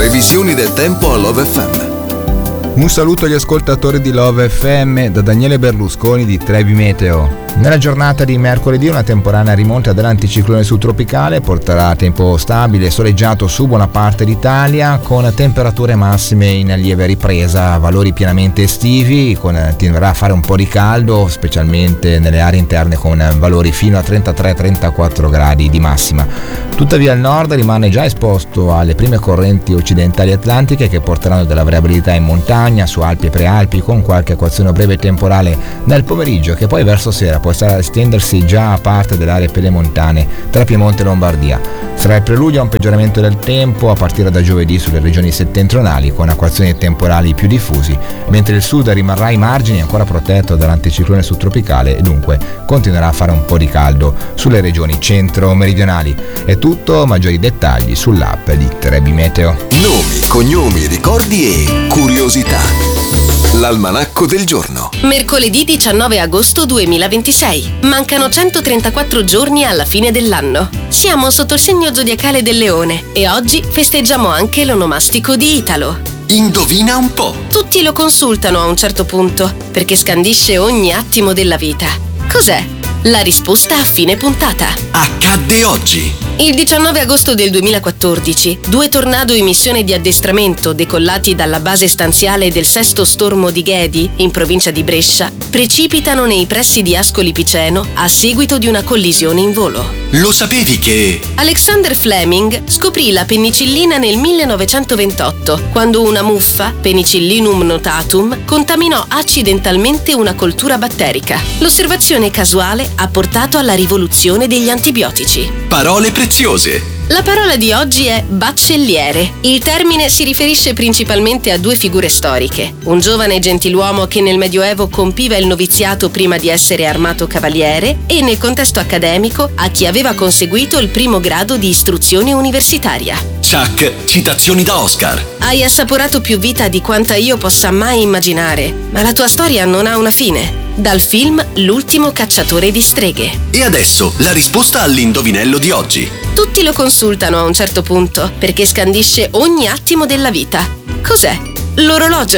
previsioni del tempo a Love FM. Un saluto agli ascoltatori di Love FM da Daniele Berlusconi di Trevi Meteo. Nella giornata di mercoledì una temporanea rimonta dell'anticiclone subtropicale porterà tempo stabile e soleggiato su buona parte d'Italia, con temperature massime in lieve ripresa, valori pienamente estivi, continuerà a fare un po' di caldo, specialmente nelle aree interne con valori fino a 33-34 gradi di massima. Tuttavia il nord rimane già esposto alle prime correnti occidentali atlantiche che porteranno della variabilità in montagna, su Alpi e Prealpi, con qualche equazione breve temporale nel pomeriggio che poi verso sera può estendersi già a parte delle aree pedemontane tra Piemonte e Lombardia. Sarà il preludio a un peggioramento del tempo a partire da giovedì sulle regioni settentrionali, con acquazzoni temporali più diffusi, mentre il sud rimarrà ai margini, ancora protetto dall'anticiclone subtropicale, e dunque continuerà a fare un po' di caldo sulle regioni centro-meridionali. È tutto, maggiori dettagli sull'app di Trebi Meteo. Nomi, cognomi, ricordi e curiosità. L'almanacco del giorno. Mercoledì 19 agosto 2026. Mancano 134 giorni alla fine dell'anno. Siamo sotto il segno zodiacale del Leone e oggi festeggiamo anche l'onomastico di Italo. Indovina un po'. Tutti lo consultano a un certo punto perché scandisce ogni attimo della vita. Cos'è? La risposta a fine puntata. Accadde oggi. Il 19 agosto del 2014, 2 tornado in missione di addestramento decollati dalla base stanziale del sesto stormo di Ghedi, in provincia di Brescia, precipitano nei pressi di Ascoli Piceno a seguito di una collisione in volo. Lo sapevi che... Alexander Fleming scoprì la penicillina nel 1928, quando una muffa, Penicillinum notatum, contaminò accidentalmente una coltura batterica. L'osservazione casuale ha portato alla rivoluzione degli antibiotici. Parole preziose. La parola di oggi è baccelliere. Il termine si riferisce principalmente a 2 figure storiche. Un giovane gentiluomo che nel Medioevo compiva il noviziato prima di essere armato cavaliere e nel contesto accademico a chi aveva conseguito il primo grado di istruzione universitaria. Chuck, citazioni da Oscar. Hai assaporato più vita di quanta io possa mai immaginare, ma la tua storia non ha una fine. Dal film L'ultimo cacciatore di streghe. E adesso la risposta all'indovinello di oggi. Tutti lo consultano a un certo punto perché scandisce ogni attimo della vita. Cos'è? L'orologio.